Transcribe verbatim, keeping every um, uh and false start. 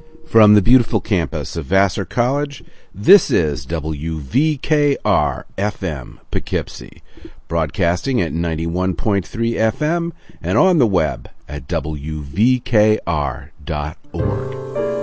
From the beautiful campus of Vassar College, this is W V K R F M Poughkeepsie, broadcasting at ninety-one point three F M and on the web at W V K R dot org.